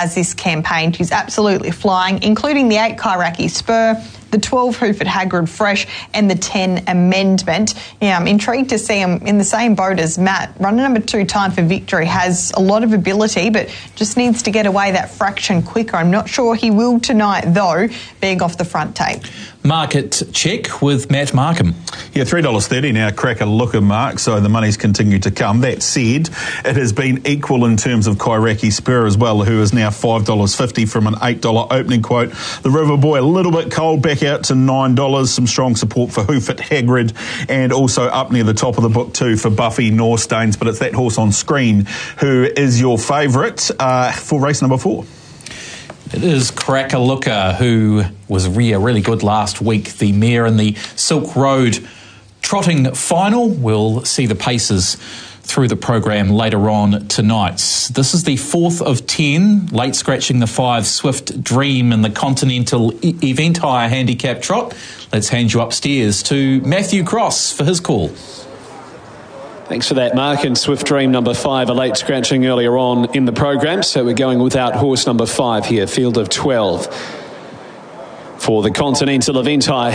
has this campaign. She's absolutely flying, including the 8 Kairaki Spur, the 12 Hoofert Hagrid Fresh and the 10 Amendment. Yeah, I'm intrigued to see him in the same boat as Matt. Runner number 2, Time for Victory, has a lot of ability but just needs to get away that fraction quicker. I'm not sure he will tonight though, being off the front tape. Market check with Matt Markham. Yeah, $3.30 now, Cracker Looker, Mark, so the money's continued to come. That said, it has been equal in terms of Kairaki Spur as well, who is now $5.50 from an $8 opening quote. The River Boy, a little bit cold, back out to $9. Some strong support for Hoofert Hagrid, and also up near the top of the book too for Buffy Norstains, but it's that horse on screen who is your favourite for race number 4. It is Cracker Looker, who was really good last week. The mare in the Silk Road trotting final. We'll see the paces through the program later on tonight. This is the 4th of 10, late scratching the 5 Swift Dream in the Continental Event Hire Handicap Trot. Let's hand you upstairs to Matthew Cross for his call. Thanks for that, Mark. And Swift Dream number 5, a late scratching earlier on in the program. So we're going without horse number 5 here, field of 12. For the Continental Event Hire